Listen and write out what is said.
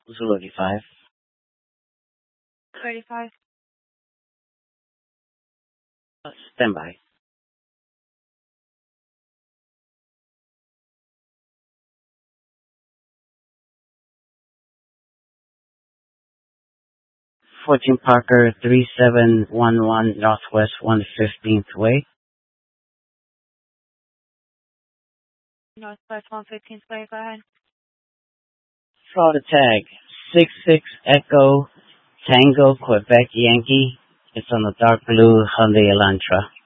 Zulu 85. 35. Stand by. Fourteen Parker 3711 Northwest 115th Way. Northwest 115th Way, go ahead. Florida tag 66 Echo Tango Quebec Yankee. It's on a dark blue Hyundai Elantra.